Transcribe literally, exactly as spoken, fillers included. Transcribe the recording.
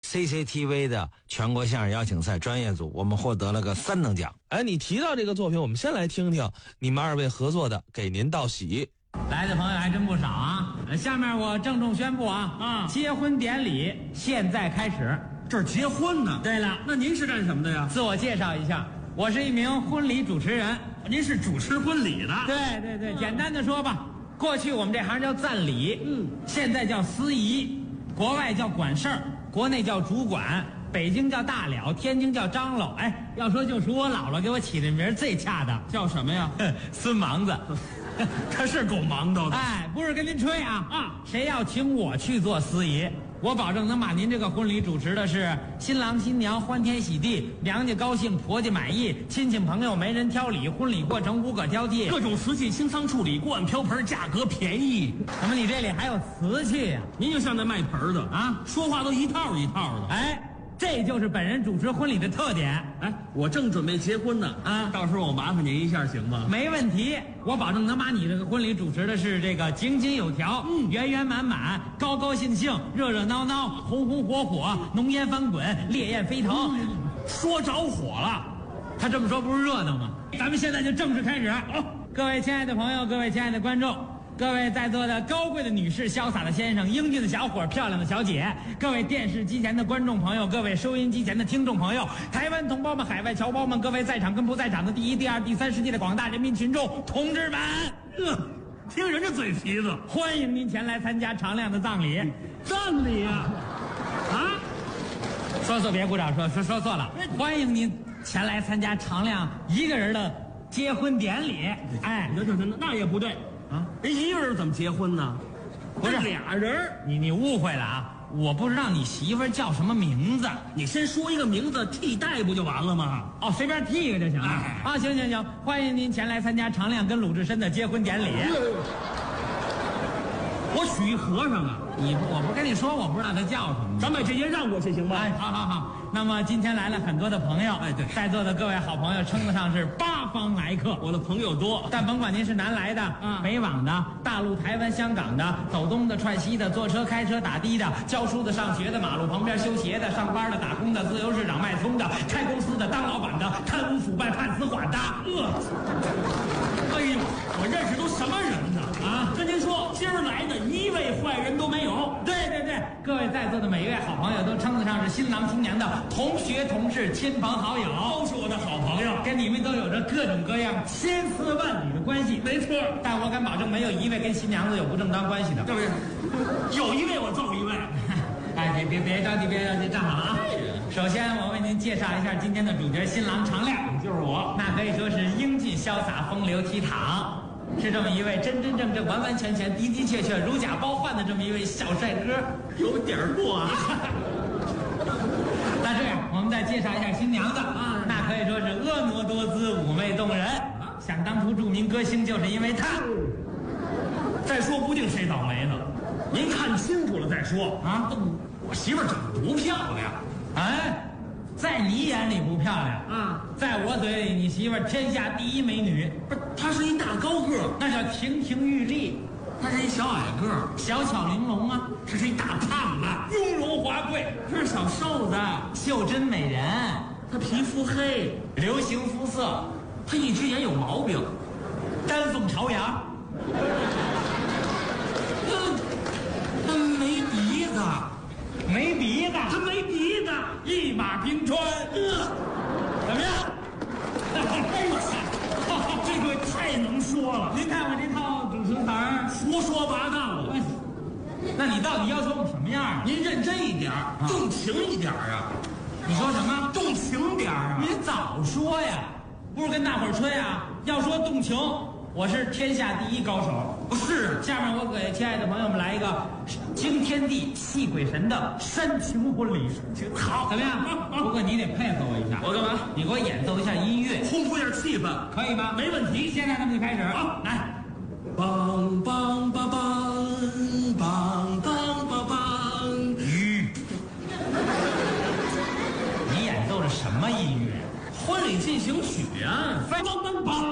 C C T V 的全国相声邀请赛专业组，我们获得了个三等奖。 哎，你提到这个作品，我们先来听听你们二位合作的《给您道喜》。 来的朋友还真不少啊！下面我郑重宣布啊啊，结婚典礼现在开始。 这儿结婚呢？ 对了， 那您是干什么的呀？ 自我介绍一下，我是一名婚礼主持人。 您是主持婚礼的？ 对对对，简单的说吧，过去我们这行叫赞礼，嗯，现在叫司仪，国外叫管事儿，国内叫主管，北京叫大了，天津叫张喽。哎，要说就属我姥姥给我起的名最恰当， 叫什么呀？ 孙忙子。 他是够忙叨的。 哎，不是跟您吹啊啊！谁要请我去做司仪，我保证能把您这个婚礼主持的是新郎新娘欢天喜地，娘家高兴，婆家满意，亲戚朋友没人挑理，婚礼过程无可挑剔， 各种瓷器清仓处理，锅碗瓢盆价格便宜。 怎么你这里还有瓷器呀、啊？ 您就像那卖盆的啊， 说话都一套一套的。 哎。这就是本人主持婚礼的特点。 哎，我正准备结婚呢，啊，到时候我麻烦您一下行吗？ 没问题，我保证能把你这个婚礼主持的是这个井井有条，嗯，圆圆满满，高高兴兴，热热闹闹，红红火火，浓烟翻滚，烈焰飞腾，嗯、 说着火了。 他这么说不是热闹吗？咱们现在就正式开始。好，各位亲爱的朋友，各位亲爱的观众。各位在座的高贵的女士、潇洒的先生、英俊的小伙、漂亮的小姐，各位电视机前的观众朋友，各位收音机前的听众朋友，台湾同胞们、海外侨胞们，各位在场跟不在场的第一、第二、第三世界的广大人民群众同志们， 呃，听人家嘴皮子， 欢迎您前来参加常亮的葬礼。 葬礼啊！啊， 说错别鼓掌，说说说错了，欢迎您前来参加常亮一个人的结婚典礼。哎， 那那那也不对。啊，一个人怎么结婚呢？ 不是俩人， 你你误会了啊！我不知道你媳妇儿叫什么名字， 你先说一个名字替代不就完了吗？ 哦，随便替一个就行了。哎、啊，行行行，欢迎您前来参加常亮跟鲁智深的结婚典礼。 我许一和尚啊！ 你我不跟你说，我不知道他叫什么。 咱把这些让过去行吗？ 哎，好好好。那么今天来了很多的朋友， 哎，对， 在座的各位好朋友称得上是八方来客。 我的朋友多， 但甭管您是南来的、啊、北往的、大陆、台湾、香港的，走东的、串西的，坐车、开车、打的的，教书的、上学的，马路旁边修鞋的，上班的、打工的，自由市场卖葱的，开公司的、当老板的，贪污腐败判死缓的。 呃，哎呦，我认识都什么人呢？啊，跟您说，今儿来的一位坏人都没有。 对对对，各位在座的每一位好朋友都称得上是新郎新娘的同学同事、亲朋好友， 都是我的好朋友， 跟你们都有着各种各样千丝万缕的关系。 没错， 但我敢保证，没有一位跟新娘子有不正当关系的。 对不对？有一位我揍一位。 哎，别别别着急，别着急，站好了啊！首先，我为您介绍一下今天的主角新郎常亮， 就是我。 那可以说是英俊潇洒、风流倜傥。是这么一位真真正正、完完全全、的的确确、如假包换的这么一位小帅哥， 有点过啊。 那这样，我们再介绍一下新娘子啊，那可以说是婀娜多姿、妩媚动人。想当初著名歌星就是因为她。 再说不定谁倒霉呢，您看清楚了再说啊。 我媳妇儿长得不漂亮， 哎。在你眼里不漂亮啊， 在我嘴里，你媳妇儿天下第一美女。 不是，她是一大高个儿， 那叫亭亭玉立； 她是一小矮个儿， 小巧玲珑啊。 这是一大胖子， 雍容华贵； 这是小瘦子， 袖珍美人。 她皮肤黑， 流行肤色。 她一只眼有毛病， 丹凤朝阳。 嗯，她没鼻子。 没鼻子， 他没鼻子， 一马平川，呃，怎么样？ 哎呦，这个太能说了！ 您看我这套主持词儿， 胡说八道的。 那你到底要求我什么样啊？ 您认真一点，啊、动情一点啊！ 你说什么？ 动情点啊！ 你早说呀！不是跟大伙儿吹啊！要说动情。我是天下第一高手， 不是。 下面我给亲爱的朋友们来一个惊天地泣鬼神的煽情婚礼。 好， 怎么样？不过你得配合我一下。 我干嘛？ 你给我演奏一下音乐， 烘托点气氛， 可以吗？ 没问题。 现在咱们就开始。 好， 来， 梆梆梆梆梆梆梆梆。 吁，你演奏的什么音乐？ 婚礼进行曲啊！ 梆梆梆。